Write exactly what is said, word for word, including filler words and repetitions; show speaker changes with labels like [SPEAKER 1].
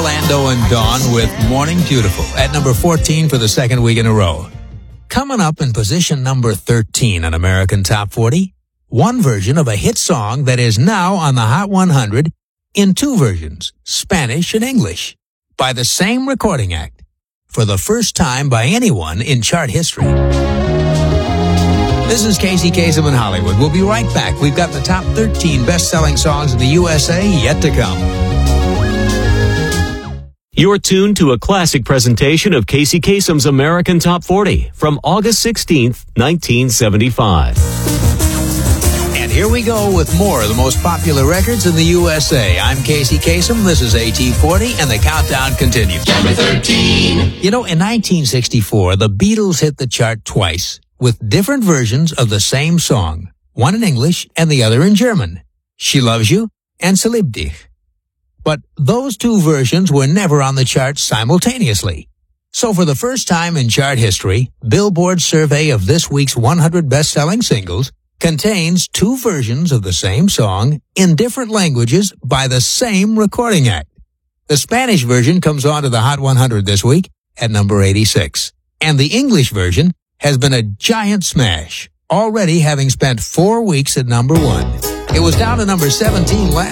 [SPEAKER 1] Orlando and Dawn with Morning Beautiful at number fourteen for the second week in a row. Coming up in position number thirteen on American Top forty, one version of a hit song that is now on the Hot one hundred in two versions, Spanish and English, by the same recording act, for the first time by anyone in chart history. This is Casey Kasem in Hollywood. We'll be right back. We've got the top thirteen best-selling songs in the U S A yet to come.
[SPEAKER 2] You're tuned to a classic presentation of Casey Kasem's American Top forty from August sixteenth, nineteen seventy-five.
[SPEAKER 1] And here we go with more of the most popular records in the U S A. I'm Casey Kasem. This is A T forty, and the countdown continues.
[SPEAKER 3] Number thirteen.
[SPEAKER 1] You know, in nineteen sixty-four, the Beatles hit the chart twice with different versions of the same song, one in English and the other in German. She Loves You and Sie liebt dich. But those two versions were never on the chart simultaneously. So for the first time in chart history, Billboard's survey of this week's one hundred best-selling singles contains two versions of the same song in different languages by the same recording act. The Spanish version comes onto the Hot one hundred this week at number eighty-six. And the English version has been a giant smash, already having spent four weeks at number one. It was down to number seventeen last